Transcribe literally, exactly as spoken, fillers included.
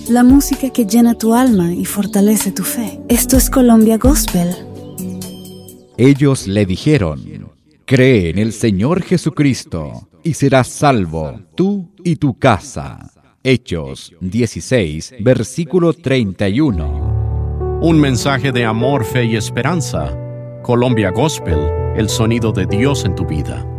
la música que llena tu alma y fortalece tu fe. Esto es Colombia Gospel. Ellos le dijeron: cree en el Señor Jesucristo y serás salvo, tú y tu casa. Hechos dieciséis, versículo treinta y uno. Un mensaje de amor, fe y esperanza. Colombia Gospel, el sonido de Dios en tu vida.